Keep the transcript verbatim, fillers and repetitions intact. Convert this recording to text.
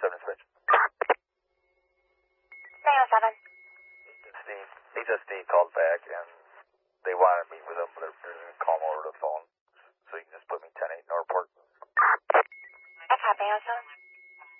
seven switch. nine oh seven. Steve, H S D called back and they wanted to meet with him, but they're, they're going to call him over the phone. So you can just put me ten eight Northport. I copy, Ozone.